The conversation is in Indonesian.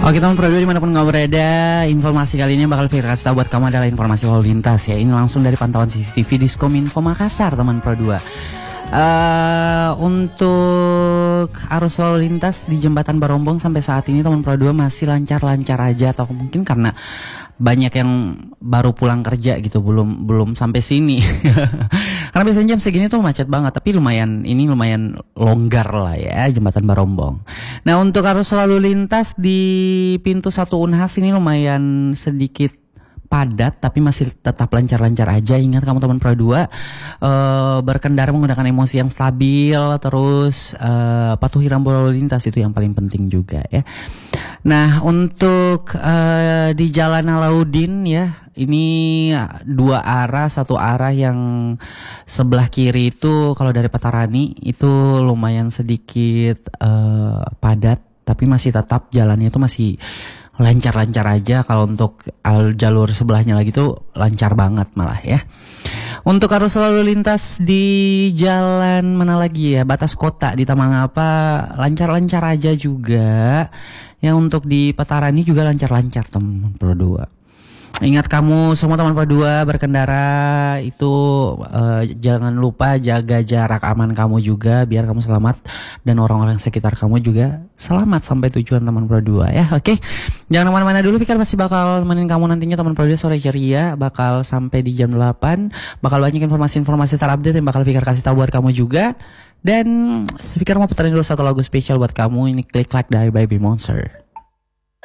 Oke teman Pro 2 dimanapun kamu berada, informasi kali ini bakal Fir kasih tahu buat kamu adalah informasi lalu lintas ya. Ini langsung dari pantauan CCTV Diskominfo Makassar teman Pro 2. Untuk arus lalu lintas di Jembatan Barombong sampai saat ini teman Pro 2 masih lancar-lancar aja, atau mungkin karena banyak yang baru pulang kerja gitu, belum sampai sini. Karena biasanya jam segini tuh macet banget, tapi lumayan longgar lah ya Jembatan Barombong. Nah, untuk arus lalu lintas di pintu 1 Unhas ini lumayan sedikit padat, tapi masih tetap lancar-lancar aja. Ingat kamu teman Pro 2, berkendara menggunakan emosi yang stabil, terus patuhi rambu lalu lintas, itu yang paling penting juga ya. Nah, untuk di Jalan Alauddin ya, ini 2 arah, 1 arah yang sebelah kiri itu kalau dari Petarani itu lumayan sedikit padat, tapi masih tetap jalannya itu masih lancar-lancar aja. Kalau untuk jalur sebelahnya lagi tuh lancar banget malah ya. Untuk arus lalu lintas di jalan mana lagi ya, batas kota di Tamangapa lancar-lancar aja juga. Yang untuk di Petarani juga lancar-lancar teman Pro 2. Ingat kamu semua teman Pro 2 berkendara itu jangan lupa jaga jarak aman kamu juga, biar kamu selamat dan orang-orang sekitar kamu juga selamat sampai tujuan teman Pro 2 ya. Oke. Jangan kemana-mana dulu, Fikar masih bakal nemenin kamu nantinya teman Pro 2 sore ceria, bakal sampai di jam 8, bakal banyak informasi-informasi terupdate yang bakal Fikar kasih tahu buat kamu juga. Dan Fikar mau puterin dulu satu lagu spesial buat kamu, ini Click Like dari Baby Monster.